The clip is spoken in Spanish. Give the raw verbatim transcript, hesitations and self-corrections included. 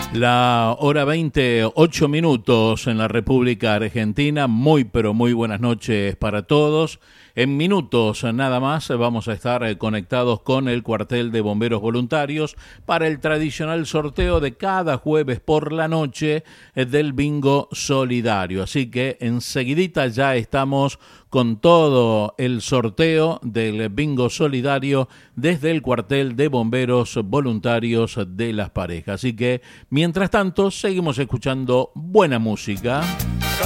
La hora veinte, ocho minutos en la República Argentina. Muy pero muy buenas noches para todos. En minutos nada más vamos a estar conectados con el cuartel de bomberos voluntarios para el tradicional sorteo de cada jueves por la noche del bingo solidario. Así que enseguidita ya estamos con todo el sorteo del bingo solidario desde el cuartel de bomberos voluntarios de Las Parejas. Así que, mientras tanto, seguimos escuchando buena música.